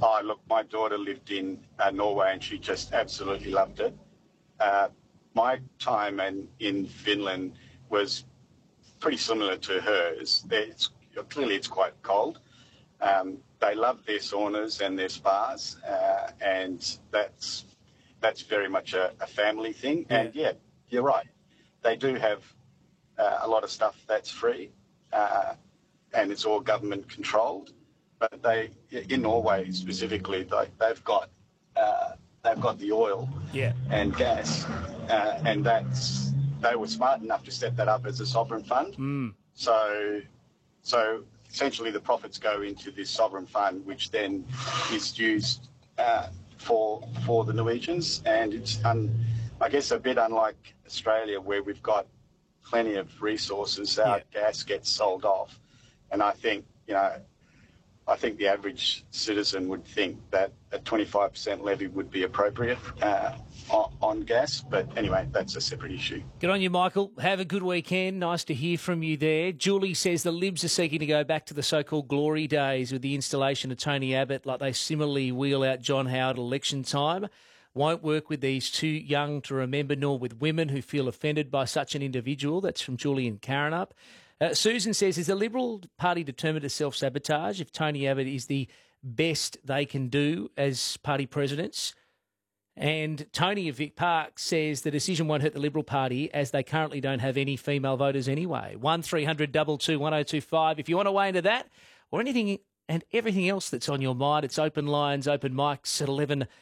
Oh, look, my daughter lived in Norway and she just absolutely loved it. My time in Finland was pretty similar to hers. Clearly it's quite cold. They love their saunas and their spas, and that's very much a family thing. Yeah. And, yeah, you're right. They do have a lot of stuff that's free, and it's all government controlled. But in Norway specifically, they've got the oil and gas, and they were smart enough to set that up as a sovereign fund. So essentially the profits go into this sovereign fund, which then is used for the Norwegians. And it's, I guess, a bit unlike Australia, where we've got plenty of resources. Our gas gets sold off. And I think the average citizen would think that a 25% levy would be appropriate on gas. But anyway, that's a separate issue. Good on you, Michael. Have a good weekend. Nice to hear from you there. Julie says the Libs are seeking to go back to the so-called glory days with the installation of Tony Abbott, like they similarly wheel out John Howard at election time. Won't work with these too young to remember, nor with women who feel offended by such an individual. That's from Julie and Karrinyup. Susan says, is the Liberal Party determined to self-sabotage if Tony Abbott is the best they can do as party presidents? And Tony of Vic Park says the decision won't hurt the Liberal Party as they currently don't have any female voters anyway. 1300 222 1025. If you want to weigh into that or anything and everything else that's on your mind, it's open lines, open mics at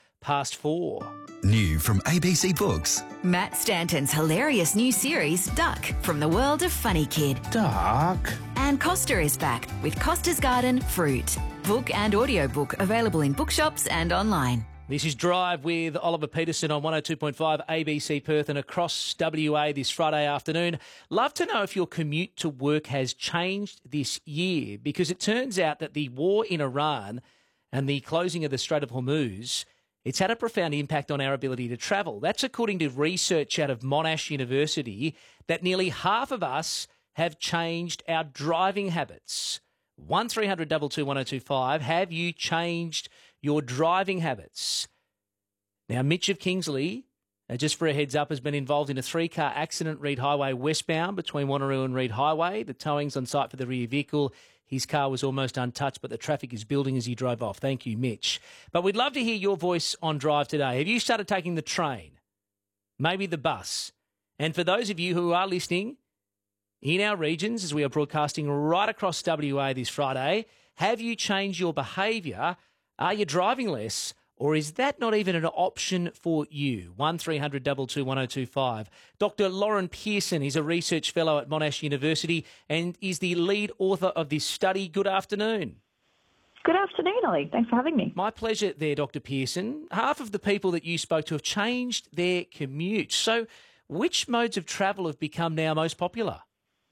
4:11. New from ABC Books. Matt Stanton's hilarious new series, Duck, from the world of Funny Kid. Duck. And Costa is back with Costa's Garden Fruit. Book and audiobook available in bookshops and online. This is Drive with Oliver Peterson on 102.5 ABC Perth and across WA this Friday afternoon. Love to know if your commute to work has changed this year, because it turns out that the war in Iran and the closing of the Strait of Hormuz, it's had a profound impact on our ability to travel. That's according to research out of Monash University, that nearly half of us have changed our driving habits. 1300 222 1025. Have you changed your driving habits? Now, Mitch of Kingsley, just for a heads up, has been involved in a 3-car accident, Reed Highway westbound between Wanneroo and Reed Highway. The towing's on site for the rear vehicle. His car was almost untouched, but the traffic is building as he drove off. Thank you, Mitch. But we'd love to hear your voice on Drive today. Have you started taking the train? Maybe the bus? And for those of you who are listening in our regions, as we are broadcasting right across WA this Friday, have you changed your behaviour? Are you driving less? Or is that not even an option for you? 1300 222 1025. Dr. Lauren Pearson is a research fellow at Monash University and is the lead author of this study. Good afternoon. Good afternoon, Ollie. Thanks for having me. My pleasure there, Dr. Pearson. Half of the people that you spoke to have changed their commute. So which modes of travel have become now most popular?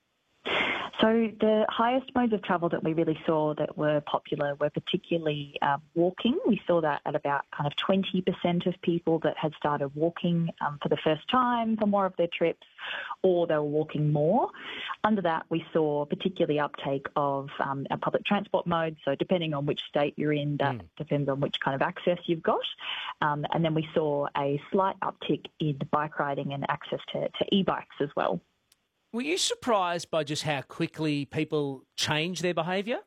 So the highest modes of travel that we really saw that were popular were particularly walking. We saw that at about kind of 20% of people that had started walking for the first time for more of their trips, or they were walking more. Under that, we saw particularly uptake of our public transport modes. So depending on which state you're in, that depends on which kind of access you've got. And then we saw a slight uptick in bike riding and access to e-bikes as well. Were you surprised by just how quickly people change their behaviour?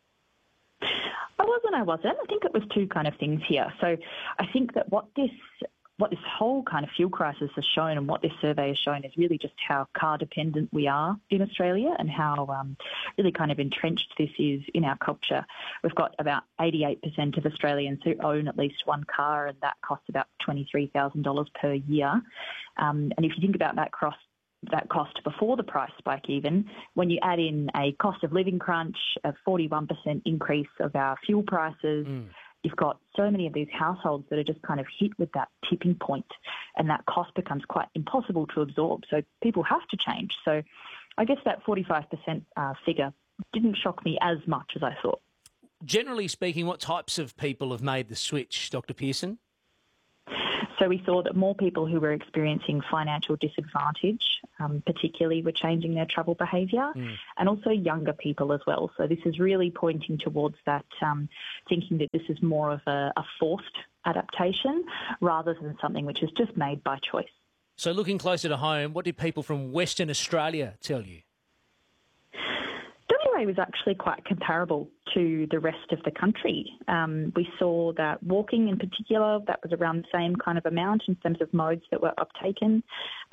I wasn't. I think it was two kind of things here. So I think that what this whole kind of fuel crisis has shown, and what this survey has shown, is really just how car dependent we are in Australia, and how really kind of entrenched this is in our culture. We've got about 88% of Australians who own at least one car, and that costs about $23,000 per year. And if you think about that cost before the price spike even, when you add in a cost of living crunch, a 41% increase of our fuel prices, you've got so many of these households that are just kind of hit with that tipping point, and that cost becomes quite impossible to absorb. So people have to change. So I guess that 45% figure didn't shock me as much as I thought. Generally speaking, what types of people have made the switch, Dr. Pearson? So we saw that more people who were experiencing financial disadvantage, particularly, were changing their travel behaviour, and also younger people as well. So this is really pointing towards that, thinking that this is more of a forced adaptation rather than something which is just made by choice. So looking closer to home, what did people from Western Australia tell you? WA was actually quite comparable to the rest of the country. We saw that walking in particular, that was around the same kind of amount in terms of modes that were uptaken.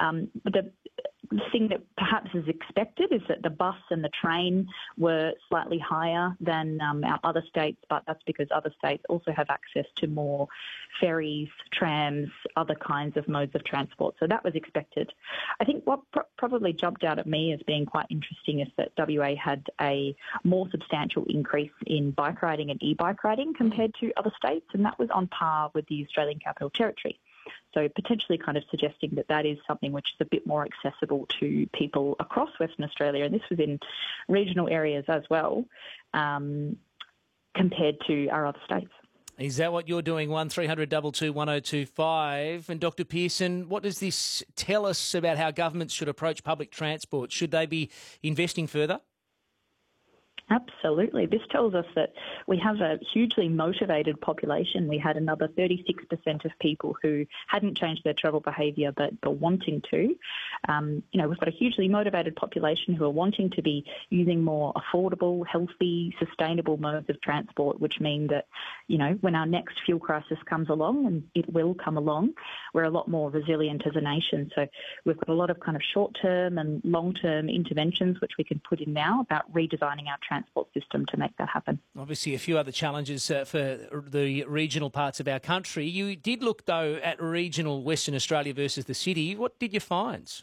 The thing that perhaps is expected is that the bus and the train were slightly higher than our other states, but that's because other states also have access to more ferries, trams, other kinds of modes of transport. So that was expected. I think what probably jumped out at me as being quite interesting is that WA had a more substantial increase in bike riding and e-bike riding compared to other states, and that was on par with the Australian Capital Territory. So potentially kind of suggesting that that is something which is a bit more accessible to people across Western Australia, and this was in regional areas as well, compared to our other states. Is that what you're doing? 1300 22 1025. And Dr. Pearson, what does this tell us about how governments should approach public transport? Should they be investing further? Absolutely. This tells us that we have a hugely motivated population. We had another 36% of people who hadn't changed their travel behaviour but wanting to. We've got a hugely motivated population who are wanting to be using more affordable, healthy, sustainable modes of transport, which mean that, when our next fuel crisis comes along, and it will come along, we're a lot more resilient as a nation. So we've got a lot of kind of short-term and long-term interventions which we can put in now about redesigning our transport system to make that happen. Obviously, a few other challenges for the regional parts of our country. You did look, though, at regional Western Australia versus the city. What did you find?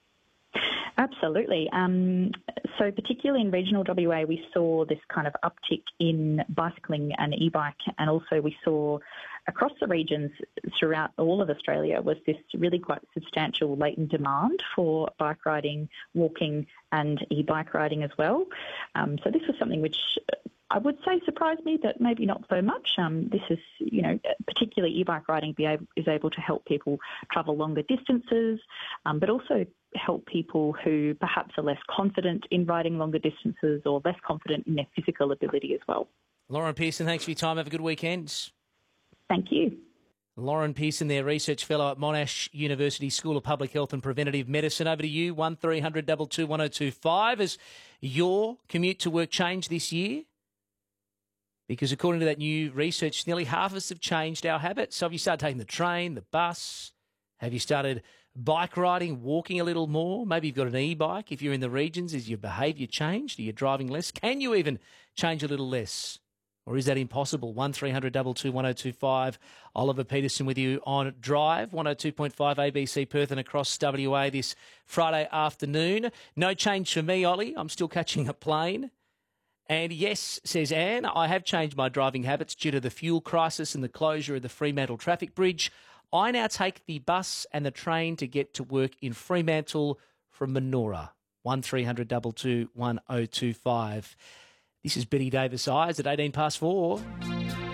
Absolutely. So particularly in regional WA, we saw this kind of uptick in bicycling and e-bike, and also we saw across the regions throughout all of Australia was this really quite substantial latent demand for bike riding, walking and e-bike riding as well. So this was something which I would say surprised me, but maybe not so much. This is, particularly e-bike riding is able to help people travel longer distances, but also help people who perhaps are less confident in riding longer distances or less confident in their physical ability as well. Lauren Pearson, thanks for your time. Have a good weekend. Thank you. Lauren Pearson, their research fellow at Monash University School of Public Health and Preventative Medicine. Over to you, 1300 22 1025. Has your commute to work changed this year? Because according to that new research, nearly half of us have changed our habits. So have you started taking the train, the bus? Have you started bike riding, walking a little more? Maybe you've got an e-bike. If you're in the regions, is your behaviour changed? Are you driving less? Can you even change a little less? Or is that impossible? 1300 22 1025. Oliver Peterson with you on Drive, 102.5 ABC Perth and across WA this Friday afternoon. No change for me, Ollie. I'm still catching a plane. And yes, says Anne, I have changed my driving habits due to the fuel crisis and the closure of the Fremantle traffic bridge. I now take the bus and the train to get to work in Fremantle from Manoora. 1300 22 1025. This is Betty Davis Eyes at 4:18.